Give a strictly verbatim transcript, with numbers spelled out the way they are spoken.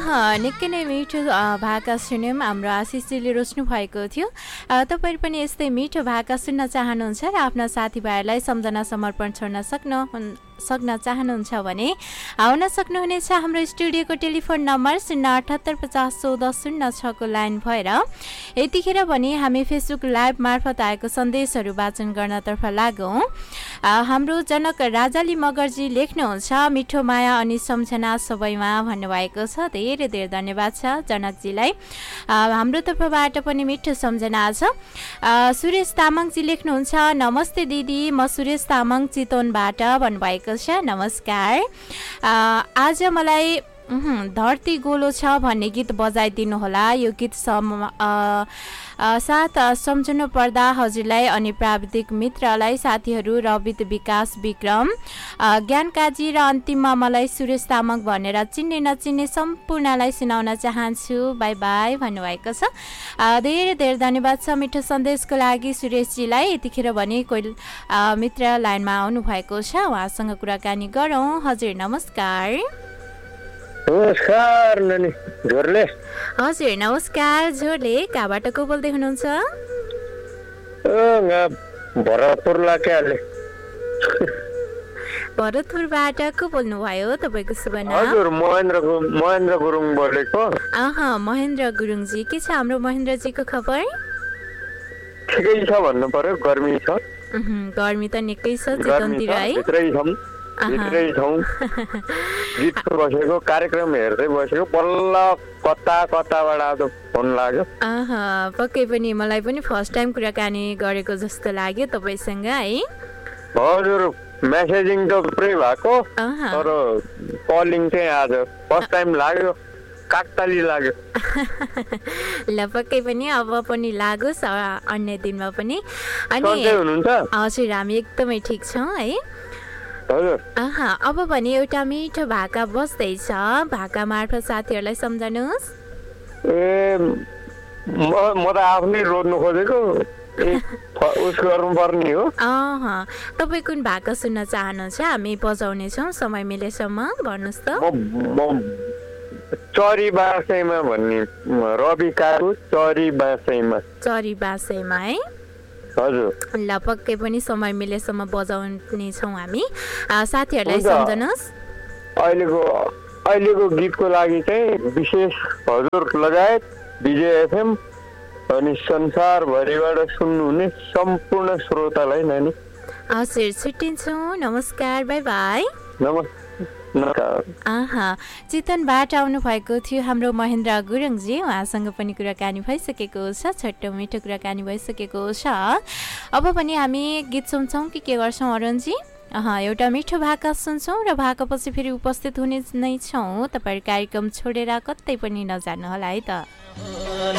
निकै नै मिठो भाका सुन्यौँ। हाम्रो आशिषजीले रोज्नु भएको थियो। तपाईँ पनि यस्तै मिठो भाका सुन्न चाहनुहुन्छ र आफ्ना साथीभाइहरूलाई सम्झना समर्पण छोड्न सक्नु सक्न चाहनुहुन्छ भने आउन सक्नुहुनेछ हाम्रो स्टुडियोको टेलिफोन नम्बर शून्य अठहत्तर पचास चौध शून्य छको लाइन भएर। यतिखेर भने हामी फेसबुक लाइभ मार्फत आएको सन्देशहरू वाचन गर्नतर्फ लागौँ। हाम्रो जनक राजाली मगरजी लेख्नुहुन्छ मिठो माया अनि सम्झना सबैमा भन्नुभएको छ। धेरै धेरै धन्यवाद छ जनकजीलाई। हाम्रो तर्फबाट पनि मिठो सम्झना छ। सुरेश तामाङजी लेख्नुहुन्छ नमस्ते दिदी, म सुरेश तामाङ चितवनबाट भन्नुभएको छ। नमस्कार। आज मलाई धरती गोलो छ भन्ने गीत बजाइदिनु होला। यो गीत सम साथ सम्झनु पर्दा हजुरलाई अनि प्राविधिक मित्रलाई, साथीहरू रवित, विकास, विक्रम, ज्ञान काजी र अन्तिममा मलाई सुरेश तामाङ भनेर चिन्ने नचिन्ने सम्पूर्णलाई सुनाउन चाहन्छु। बाई बाई भन्नुभएको छ। धेरै धेरै धन्यवाद छ मिठो सन्देशको लागि सुरेशजीलाई। यतिखेर भने कोही मित्र लाइनमा आउनुभएको छ, उहाँसँग कुराकानी गरौँ। हजुर नमस्कार। नमस्कार नानी झोरले। हजुर नमस्कार झोरले। कहाँबाट को बोल्दै हुनुहुन्छ? भरतपुर लाकेले। भरतपुरबाट को बोल्नुभयो? तपाईँको शुभ नाम? हजुर महेन्द्र महेन्द्र गुरुङ बोलेको। अह महेन्द्र गुरुङजी, के छ हाम्रो महेन्द्रजीको खबर? ठिकै छ भन्नु पर्यो। गर्मी छ। गर्मी त निकै छ चितवनतिर है। भित्रै छौँ भित्रै छौँ गीत बसेको, कार्यक्रम हेर्दै बसेको, बल्ल कता कताबाट आज फोन लाग्यो। अह पक्कै पनि मलाई पनि फर्स्ट टाइम कुराकानी गरेको जस्तो लाग्यो तपाईँसँग है। हजुर मेसेजिङ त पुरै भएको, तर कलिङ चाहिँ आज फर्स्ट टाइम लाग्यो। काकताली लाग्यो। ल पक्कै पनि अब पनि लागोस् अन्य दिनमा पनि। अनि हुनुहुन्छ? हजुर हामी एकदमै ठिक छौँ है। आहा अब भने एउटा मिठो भाका बस्दैछ, भाका मार्फत साथीहरूलाई सम्झनुहोस्। ए म त आफ्नै रोज्नु खोजेको, उस गर्नुपर्ने हो। अह तपाईँ कुन भाका सुन्न चाहनुहुन्छ? हामी बजाउने छौँ समय मिलेसम्म, भन्नुहोस् त। चरी बासैमा भन्ने रवि कारू चरी बासैमा। चरी बासैमा है। हजुर ल पक्कै पनि समय मिलेसम्म बजाउने छौँ हामी। साथीहरूलाई सम्झनुहोस्। अहिलेको अहिलेको गीतको लागि चाहिँ विशेष हजुर लगायत विजय एफएम अनि संसारभरिबाट सुन्नुहुने सम्पूर्ण श्रोतालाई नानी हजुर छुट्टिन्छौँ। नमस्कार, बाई बाई। नमस्कार। आहा चितवनबाट आउनु भएको थियो हाम्रो महेन्द्र गुरुङजी। उहाँसँग पनि कुराकानी भइसकेको छ, छोटो मिठो कुराकानी भइसकेको छ। अब पनि हामी गीत सुन्छौँ कि के गर्छौँ अरुणजी? अह एउटा मिठो भाका सुन्छौँ र भाका पछि फेरि उपस्थित हुने नै छौँ। तपाईँहरू कार्यक्रम छोडेर कतै पनि नजानु होला है त।